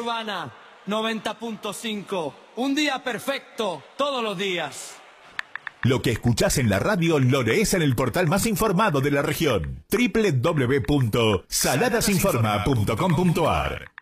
Urbana 90.5. Un día perfecto todos los días. Lo que escuchás en la radio lo lees en el portal más informado de la región, www.saladasinforma.com.ar.